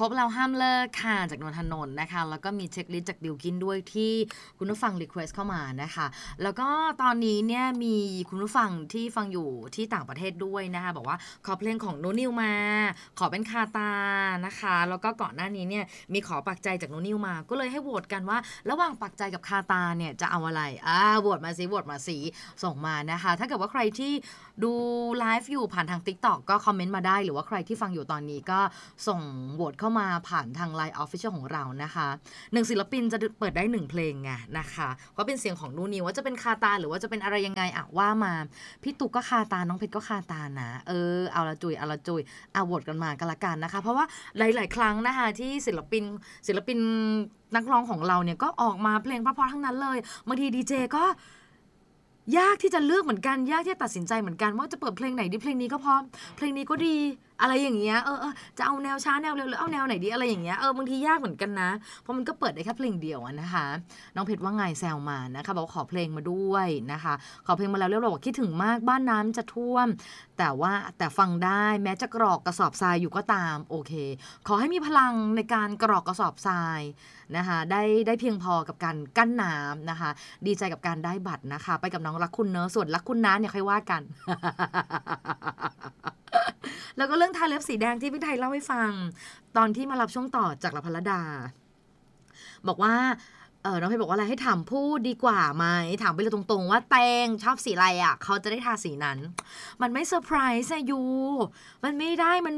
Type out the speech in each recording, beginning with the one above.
บเราห้ามเลิกค่ะจากนนทนนท์นะคะแล้วก็มีเช็คลิสต์จากบิลกินด้วยที่คุณผู้ฟังรีเควสเข้ามานะคะแล้วก็ตอนนี้เนี่ยมีคุณผู้ฟังที่ฟังอยู่ที่ต่างประเทศด้วยนะคะบอกว่าขอเพลงของโนนิวมาขอเป็นคาตานะคะแล้วก็ก่อนหน้านี้เนี่ยมีขอปักใจจากโนนิวมาก็เลยให้โหวตกันว่าระหว่างปักใจกับคาตาเนี่ยจะเอาอะไรโหวตมาสิส่งมานะคะถ้าเกิดว่าใครที่ดูไลฟ์อยู่ผ่านทาง TikTok ก็คอมเมนต์มาได้หรือว่าใครที่ฟังอยู่ตอนนี้ก็ส่งโหวตเข้ามาผ่านทาง Line Official ของเรานะคะ1ศิลปินจะเปิดได้1เพลงไงนะคะก็เป็นเสียงของนูนิวว่าจะเป็นคาตาหรือว่าจะเป็นอะไรยังไงว่ามาพี่ตุ๊กก็คาตาน้องเพชรก็คาตานะเอาละจุยโหวตกันมากันละกันนะคะเพราะว่าหลายๆครั้งนะคะที่ศิลปินนักร้องของเราเนี่ยก็ออกมาเพลงเพราะๆทั้งนั้นเลยบางทีดีเจก็ยากที่จะเลือกเหมือนกันยากที่จะตัดสินใจเหมือนกันว่าจะเปิดเพลงไหนดีเพลงนี้ก็พอเพลงนี้ก็ดีอะไรอย่างเงี้ยจะเอาแนวช้าแนวเร็วหรือเอาแนวไหนดีอะไรอย่างเงี้ยบางทียากเหมือนกันนะเพราะมันก็เปิดได้แค่เพลงเดียวนะคะน้องเพชรว่าไงแซวมานะคะบอกขอเพลงมาด้วยนะคะขอเพลงมาแล้วเรียบร้อยบอกคิดถึงมากบ้านน้ำจะท่วมแต่ฟังได้แม้จะกรอกกระสอบทรายอยู่ก็ตามโอเคขอให้มีพลังในการกรอกกระสอบทรายนะคะได้เพียงพอกับการกั้นน้ำนะคะดีใจกับการได้บัตรนะคะไปกับน้องรักคุณเนอะส่วนรักคุณน้าเนี่ยค่อยว่ากัน แล้วก็เรื่องทาเล็บสีแดงที่พี่ไทยเล่าให้ฟังตอนที่มารับช่วงต่อจากละพลดาบอกว่าน้องเพชรบอกว่าอะไรให้ถามพูดดีกว่าไหมถามไปเลยตรงๆว่าแตงชอบสีอะไรเขาจะได้ทาสีนั้นมันไม่เซอร์ไพรส์ยูมันไม่ได้มัน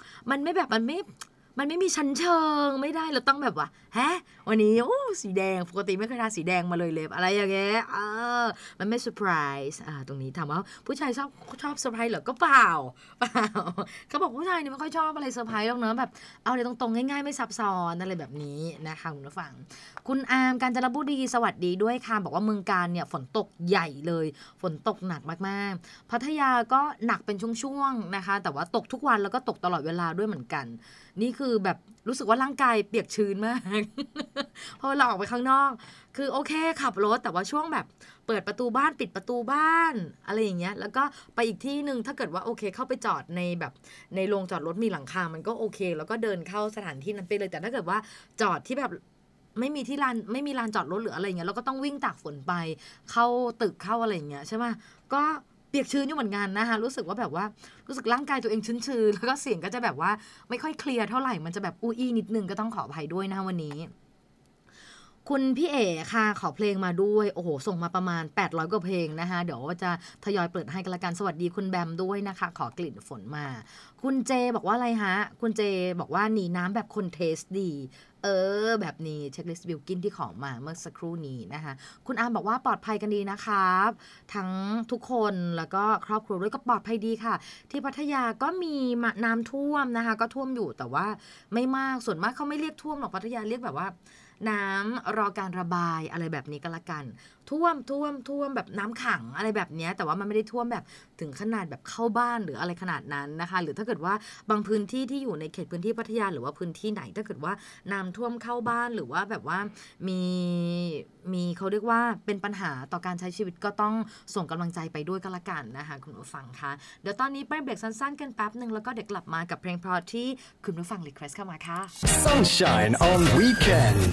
ไม่มีชั้นเชิงไม่ได้เราต้องแบบว่าวันนี้สีแดงปกติไม่เคยทาสีแดงมาเลยเล็บอะไรอย่างเงี้ยมันไม่เซอร์ไพรส์ตรงนี้ถามว่าผู้ชายชอบเซอร์ไพรส์เหรอก็เปล่าเขาบอกผู้ชายเนี่ยไม่ค่อยชอบอะไรเซอร์ไพรส์หรอกเนอะแบบเอาเลยตรงๆง่ายๆไม่ซับซ้อนอะไรแบบนี้นะคะคุณผู้ฟังคุณอาร์มกาญจนบุรีสวัสดีด้วยค่ะบอกว่าเมืองกาญเนี่ยฝนตกใหญ่เลยฝนตกหนักมากๆพัทยาก็หนักเป็นช่วงๆนะคะแต่ว่าตกทุกวันแล้วก็ตกตลอดเวลาด้วยเหมือนกันนี่คือแบบรู้สึกว่าร่างกายเปียกชื้นมากพอเราออกไปข้างนอกคือโอเคขับรถแต่ว่าช่วงแบบเปิดประตูบ้านปิดประตูบ้านอะไรอย่างเงี้ยแล้วก็ไปอีกที่นึงถ้าเกิดว่าโอเคเข้าไปจอดในแบบในโรงจอดรถมีหลังคามันก็โอเคแล้วก็เดินเข้าสถานที่นั้นไปเลยแต่ถ้าเกิดว่าจอดที่แบบไม่มีลานจอดรถหรืออะไรเงี้ยเราก็ต้องวิ่งตากฝนไปเข้าตึกเข้าอะไรอย่างเงี้ยใช่ป่ะก็เปียกชื้นอยู่เหมือนกันนะคะรู้สึกว่าแบบว่ารู้สึกร่างกายตัวเองชื้นๆแล้วก็เสียงก็จะแบบว่าไม่ค่อยเคลียร์เท่าไหร่มันจะแบบอู้อี้นิดนึงก็ต้องขออภัยด้วยนะวันนี้คุณพี่เอ๋ค่ะขอเพลงมาด้วยโอ้โหส่งมาประมาณ800กว่าเพลงนะคะเดี๋ยวจะทยอยเปิดให้กันละกันสวัสดีคุณแบมด้วยนะคะขอกลิ่นฝนมาคุณเจบอกว่าอะไรฮะคุณเจบอกว่าหนีน้ำแบบคนเทสดีแบบนี้เช็คลิสต์บิลกินที่ขอมาเมื่อสักครู่นี้นะคะคุณอาร์มบอกว่าปลอดภัยกันดีนะครับทั้งทุกคนแล้วก็ครอบครัวด้วยก็ปลอดภัยดีค่ะที่พัทยาก็มีน้ำท่วมนะคะก็ท่วมอยู่แต่ว่าไม่มากส่วนมากเขาไม่เรียกท่วมหรอกพัทยาเรียกแบบว่าน้ำรอการระบายอะไรแบบนี้ก็แล้วกันท่วมแบบน้ำขังอะไรแบบนี้แต่ว่ามันไม่ได้ท่วมแบบถึงขนาดแบบเข้าบ้านหรืออะไรขนาดนั้นนะคะหรือถ้าเกิดว่าบางพื้นที่ที่อยู่ในเขตพื้นที่พัทยาหรือว่าพื้นที่ไหนถ้าเกิดว่าน้ำท่วมเข้าบ้านหรือว่าแบบว่ามีเขาเรียกว่าเป็นปัญหาต่อการใช้ชีวิตก็ต้องส่งกำลังใจไปด้วยก็แล้วกันนะคะคุณผู้ฟังคะเดี๋ยวตอนนี้ไปเบรกสั้นๆกันแป๊บนึงแล้วก็เดี๋ยวกลับมากับเพลงเพราะที่คุณผู้ฟังรีเควสเข้ามาค่ะ Sunshine on Weekend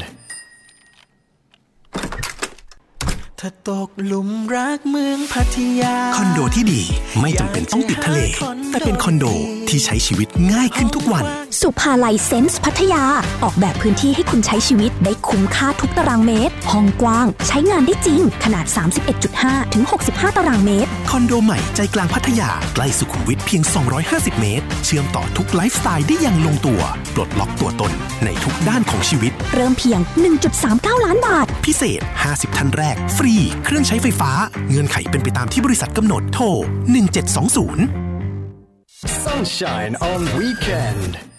ถ้าตกหลุมรักเมืองพัทยาคอนโดที่ดีไม่จำเป็นต้องติดทะเลแต่เป็นคอนโดที่ใช้ชีวิตง่ายขึ้นทุกวันสุภาลัยเซนส์พัทยาออกแบบพื้นที่ให้คุณใช้ชีวิตได้คุ้มค่าทุกตารางเมตรห้องกว้างใช้งานได้จริงขนาด 31.5 ถึง 65 ตารางเมตรคอนโดใหม่ใจกลางพัทยาใกล้สุขุมวิทเพียง250เมตรเชื่อมต่อทุกไลฟ์สไตล์ได้อย่างลงตัวปลดล็อกตัวตนในทุกด้านของชีวิตเริ่มเพียง 1.39 ล้านบาทพิเศษ50ท่านแรกฟรีเครื่องใช้ไฟฟ้าเงื่อนไขเป็นไปตามที่บริษัทกำหนดโทร1720 Sunshine on Weekend